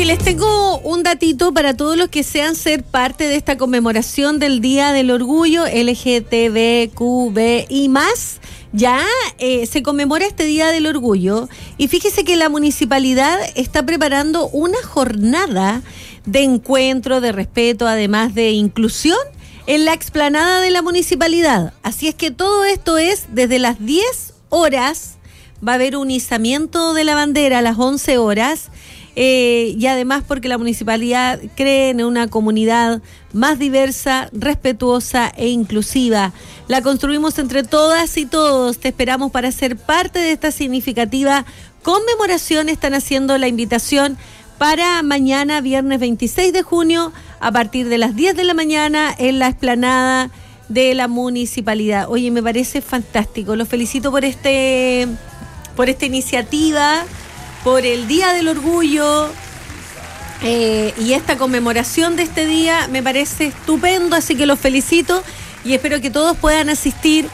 Oye, les tengo un datito para todos los que sean ser parte de esta conmemoración del Día del Orgullo LGTBQB y más. Ya se conmemora este Día del Orgullo y fíjese que la municipalidad está preparando una jornada de encuentro, de respeto, además de inclusión en la explanada de la municipalidad. Así es que todo esto es desde las 10 horas, va a haber un izamiento de la bandera a las 11 horas. Y además porque la municipalidad cree en una comunidad más diversa, respetuosa e inclusiva. La construimos entre todas y todos. Te esperamos para ser parte de esta significativa conmemoración. Están haciendo la invitación para mañana, viernes 26 de junio, a partir de las 10 de la mañana en la explanada de la municipalidad. Oye, me parece fantástico. Los felicito por esta iniciativa, por el Día del Orgullo y esta conmemoración de este día me parece estupendo, así que los felicito y espero que todos puedan asistir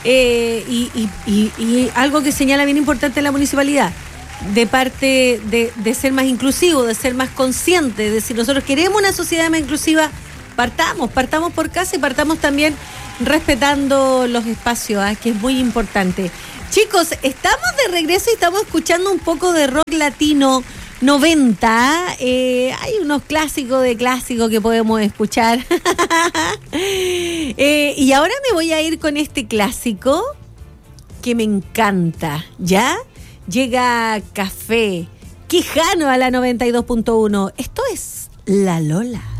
y algo que señala bien importante la municipalidad, de parte de ser más inclusivo, de ser más consciente, de si nosotros queremos una sociedad más inclusiva, partamos por casa y partamos también respetando los espacios, que es muy importante. Chicos, estamos de regreso y estamos escuchando un poco de rock latino 90. Hay unos clásicos de clásicos que podemos escuchar. Y ahora me voy a ir con este clásico que me encanta. ¿Ya? Llega Café Quijano a la 92.1. Esto es La Lola.